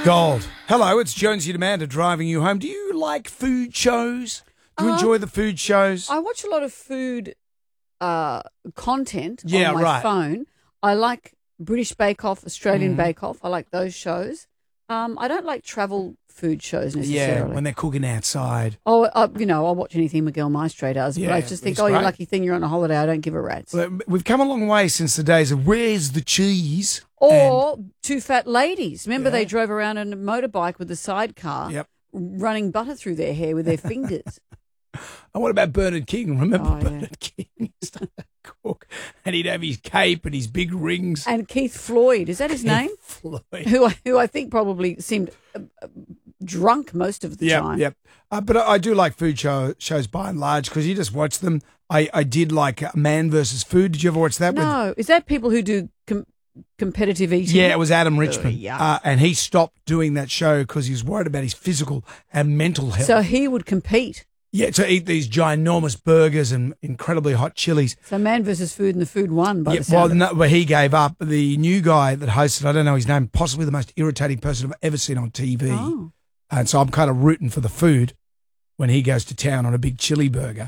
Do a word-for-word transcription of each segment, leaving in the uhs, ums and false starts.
Gold. Hello, it's Jonesy and Amanda driving you home. Do you like food shows? Do you Uh, enjoy the food shows? I watch a lot of food uh, content Yeah, on my right. phone. I like British Bake Off, Australian Mhm. Bake Off. I like those shows. Um, I don't like travel food shows Yeah, necessarily. when they're cooking outside. Oh, uh, you know, I'll watch anything Miguel Maestre does, but Yeah, I just think, he's oh, you great. lucky thing, you're on a holiday. I don't give a rat's. Well, We've come a long way since the days of where's the cheese? Or two fat ladies. Remember, Yeah. they drove around on a motorbike with a sidecar, Yep. running butter through their hair with their fingers. And what about Bernard King? Remember Oh, yeah. Bernard King? He used to cook, and he'd have his cape and his big rings. And Keith Floyd, is that his name? Floyd. Who I, who I think probably seemed uh, uh, drunk most of the Yep, time. yep. Uh, but I, I do like food show, shows by and large because you just watch them. I, I did like uh, Man versus Food. Did you ever watch that? with- No, is that people who do com- competitive eating? Yeah, it was Adam Richmond. yuck. uh, and he stopped doing that show because he was worried about his physical and mental health. So he would compete. yeah, to eat these ginormous burgers and incredibly hot chilies. So Man versus Food, and the food won by Yeah, the sound well, of it. no, well, he gave up. The new guy that hosted, I don't know his name, possibly the most irritating person I've ever seen on T V. Oh. And so I'm kind of rooting for the food when he goes to town on a big chili burger.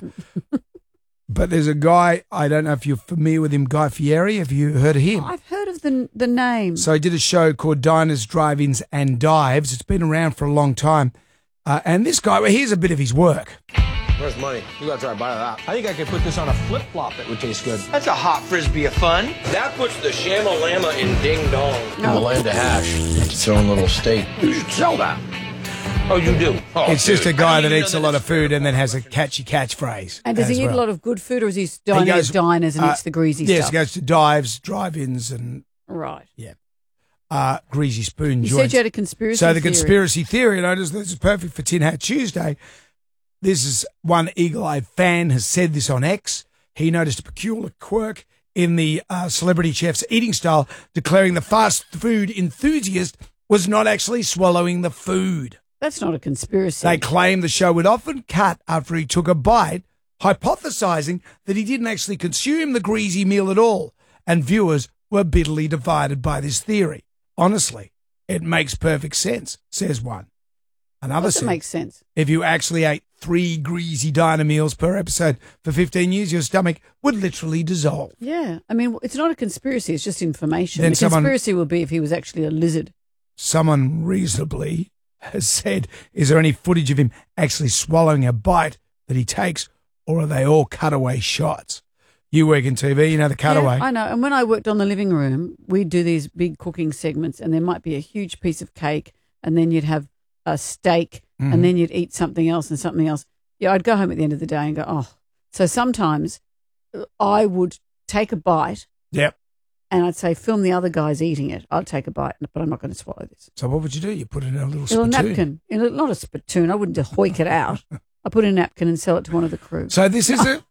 But there's a guy, I don't know if you're familiar with him, Guy Fieri. Have you heard of him? I've heard of the the name. So he did a show called Diners, Drive-Ins and Dives. It's been around for a long time. Uh, and this guy, well, here's a bit of his work. Where's money? You gotta try to buy that. I think I could put this on a flip flop that would taste good. That's a hot frisbee of fun. That puts the shamalama in ding dong. In the land of hash, it's its own little state. You should sell that. Oh, you do? Oh, It's just a dude. guy I that didn't eats a even know lot of that food and then has a catchy catchphrase. and does he as eat well. a lot of good food, or is he dining goes, at diners and uh, eats the greasy Yes, stuff? he goes to dives, drive-ins and Right. uh, greasy spoon You joints. said you had a conspiracy So the theory. conspiracy theory, and I just, this is perfect for Tin Hat Tuesday. This is one eagle-eyed fan has said this on X. He noticed a peculiar quirk in the uh, celebrity chef's eating style, declaring the fast food enthusiast was not actually swallowing the food. That's not a conspiracy. They claim the show would often cut after he took a bite, hypothesizing that he didn't actually consume the greasy meal at all, and viewers were bitterly divided by this theory. Honestly, it makes perfect sense, says one. Another Doesn't said, make sense. if you actually ate three greasy diner meals per episode for fifteen years, your stomach would literally dissolve. Yeah. I mean, it's not a conspiracy. It's just information. Then the someone- conspiracy will be if he was actually a lizard. Someone reasonably has said, is there any footage of him actually swallowing a bite that he takes, or are they all cutaway shots? You work in T V, you know the cutaway. Yeah, I know. And when I worked on the living room, we'd do these big cooking segments, and there might be a huge piece of cake, and then you'd have a steak, Mhm. and then you'd eat something else and something else. Yeah, I'd go home at the end of the day and go, oh. So sometimes I would take a bite, Yep. and I'd say, film the other guys eating it. I'll take a bite, but I'm not going to swallow this. So what would you do? You put it in a little In a spittoon. napkin. In a, not a spittoon. I wouldn't just hoik it out. I put it in a napkin and sell it to one of the crew. So this is it.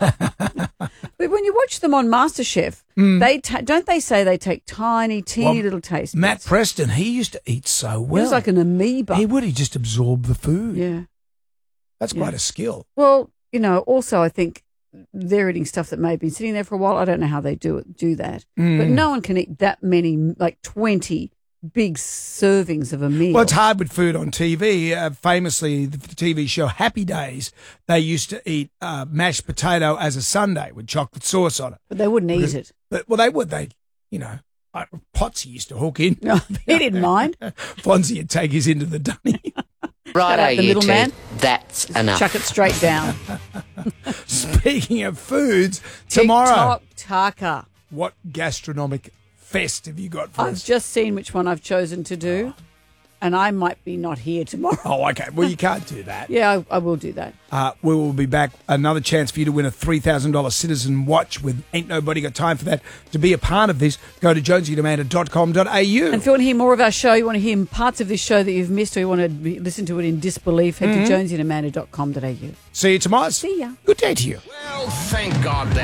But when you watch them on MasterChef, Mm. they ta- don't they say they take tiny, teeny Well, little taste Matt bits? Preston, he used to eat so He well. was like an amoeba. he would. He just absorb the food. Yeah. That's Yeah. quite a skill. Well, you know, also I think they're eating stuff that may have been sitting there for a while. I don't know how they do it, do that. But Mm. no one can eat that many, like twenty big servings of a meal. Well, it's hard with food on T V. Uh, famously, the T V show Happy Days, they used to eat uh, mashed potato as a sundae with chocolate sauce on it. But they wouldn't eat Because- it. But well, they would. They, you know, like Potsy used to hook in. No, he didn't mind. Fonzie would take his into the dunny. Cut out the middleman. That's enough. Chuck it straight down. Speaking of foods, tomorrow, TikTok Taka. what gastronomic fest have you got for I've us? just seen which one I've chosen to do, and I might be not here tomorrow. Oh, okay. Well, you can't do that. Yeah, I, I will do that. Uh, we will be back. Another chance for you to win a three thousand dollars Citizen Watch with Ain't Nobody Got Time for That. To be a part of this, go to jonesy and amanda dot com dot a u. And if you want to hear more of our show, you want to hear parts of this show that you've missed, or you want to be, listen to it in disbelief, head to jonesy and amanda dot com dot a u. See you tomorrow. See ya. Good day to you. Well, thank God that.